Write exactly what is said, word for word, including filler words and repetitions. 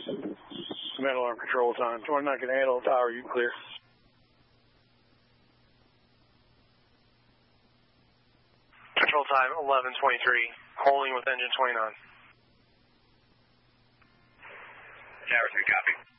Command alarm control time. twenty-nine can handle the tower. You can clear. Control time eleven twenty-three. Holding with engine twenty-nine. Tower three, copy.